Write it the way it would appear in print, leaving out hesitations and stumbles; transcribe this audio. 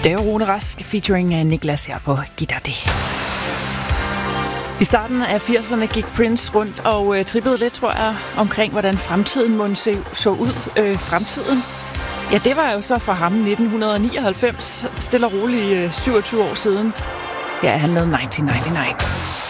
Det er Rune Rask featuring Niklas her på guitar. I starten af 80'erne gik Prince rundt og trippede lidt, tror jeg, omkring hvordan fremtiden måtte så ud. Fremtiden? Ja, det var jo så for ham 1999, stille og roligt 27 år siden. Ja, han lavede 1999.